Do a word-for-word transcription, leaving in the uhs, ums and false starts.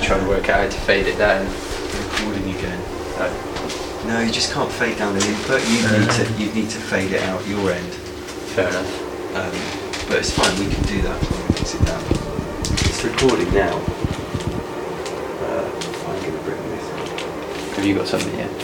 trying to work out how to fade it down. Recording again. Oh, No, you just can't fade down an input. You Uh. need to you need to fade it out your end. fair enough. Um, but it's fine. We can do that when we fix it down. It's recording now. Uh, I'm going to bring this. Have you got something here?